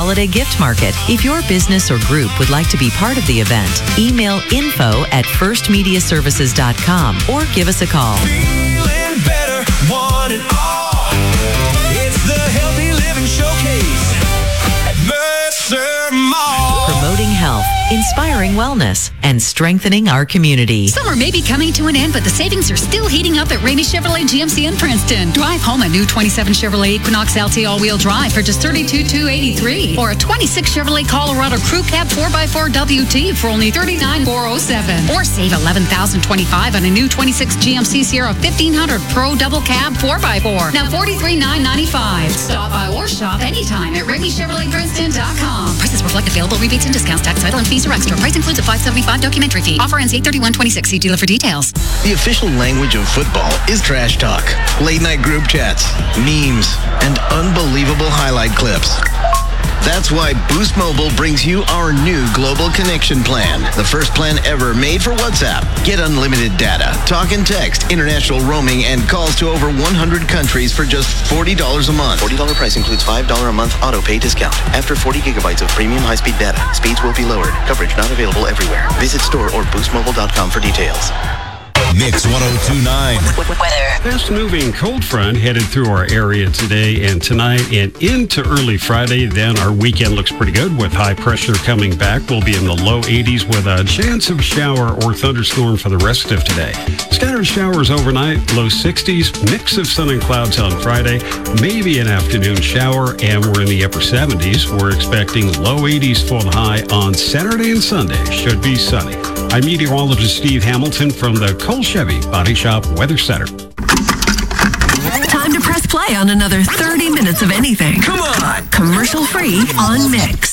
holiday gift market. If your business or group would like to be part of the event, email info@firstmediaservices.com or give us a call. Feeling better, one and all. It's the Healthy Living Showcase at Mercer Mall. Promoting health, inspiring wellness, and strengthening our community. Summer may be coming to an end, but the savings are still heating up at Ramey Chevrolet GMC in Princeton. Drive home a new 27 Chevrolet Equinox LT all-wheel drive for just $32,283, or a 26 Chevrolet Colorado Crew Cab 4x4 WT for only $39,407, or save $11,025 on a new 26 GMC Sierra 1500 Pro Double Cab 4x4, now $43,995. Stop by or shop anytime at RameyChevroletPrinceton.com. Prices reflect available rebates and discounts. Tax, title, and fees are extra. Price includes a $575 documentary fee. Offer ends 8/31/26. See dealer for details. The official language of football is trash talk, late-night group chats, memes, and unbelievable highlight clips. That's why Boost Mobile brings you our new Global Connection Plan, the first plan ever made for WhatsApp. Get unlimited data, talk and text, international roaming, and calls to over 100 countries for just $40 a month. $40 price includes $5 a month auto pay discount. After 40 gigabytes of premium high-speed data, speeds will be lowered. Coverage not available everywhere. Visit store or boostmobile.com for details. Mix 102.9. Weather. Fast-moving cold front headed through our area today and tonight and into early Friday. Then our weekend looks pretty good with high pressure coming back. We'll be in the low 80s with a chance of shower or thunderstorm for the rest of today. Scattered showers overnight, low 60s, mix of sun and clouds on Friday, maybe an afternoon shower, and we're in the upper 70s. We're expecting low 80s for the high on Saturday and Sunday. Should be sunny. I'm meteorologist Steve Hamilton from the Cole Chevy Body Shop Weather Center. Time to press play on another 30 minutes of anything. Come on! Commercial free on Mix.